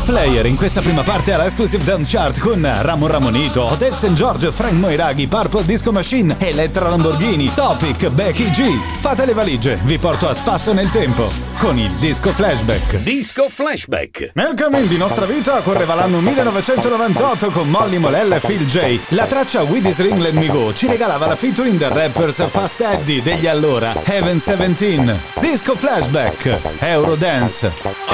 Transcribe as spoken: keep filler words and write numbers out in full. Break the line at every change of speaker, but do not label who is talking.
Player in questa prima parte alla Exclusive Dance Chart con Ramon Ramonito, Hotel Saint George, Frank Moiraghi, Purple Disco Machine, Elettra Lamborghini, Topic, Becky G. Fate le valigie, vi porto a spasso nel tempo con il Disco Flashback.
Disco Flashback.
Nel cammin di nostra vita correva l'anno millenovecentonovantotto con Molly Molella e Phil J. La traccia With This Ring Let Me Go ci regalava la featuring del rappers Fast Eddie degli allora Heaven seventeen. Disco Flashback, Eurodance.